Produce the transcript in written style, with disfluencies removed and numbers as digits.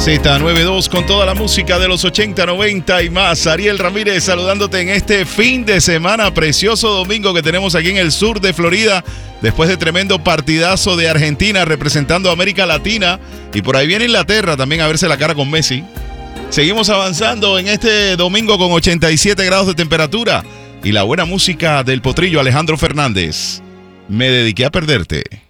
Z92 con toda la música de los 80, 90 y más. Ariel Ramírez saludándote en este fin de semana, precioso domingo que tenemos aquí en el sur de Florida, después de tremendo partidazo de Argentina representando a América Latina, y por ahí viene Inglaterra también a verse la cara con Messi. Seguimos avanzando en este domingo con 87 grados de temperatura y la buena música del potrillo Alejandro Fernández. Me dediqué a perderte.